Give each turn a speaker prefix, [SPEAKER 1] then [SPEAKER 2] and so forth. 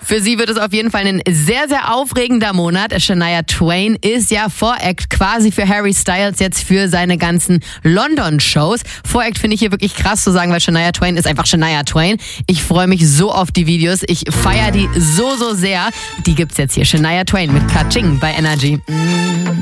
[SPEAKER 1] Für sie wird es auf jeden Fall ein sehr, sehr aufregender Monat. Shania Twain ist ja Voract quasi für Harry Styles jetzt für seine ganzen London-Shows. Voract finde ich hier wirklich krass zu sagen, weil Shania Twain ist einfach Shania Twain. Ich freue mich so auf die Videos. Ich feiere die so, so sehr. Die gibt's jetzt hier. Shania Twain mit Ka-Ching bei Energy.